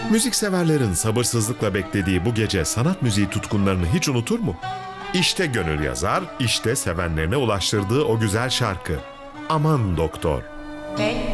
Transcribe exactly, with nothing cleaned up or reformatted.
Müzikseverlerin sabırsızlıkla beklediği bu gece sanat müziği tutkunlarını hiç unutur mu? İşte gönül yazar, işte sevenlerine ulaştırdığı o güzel şarkı. Aman Doktor. Ben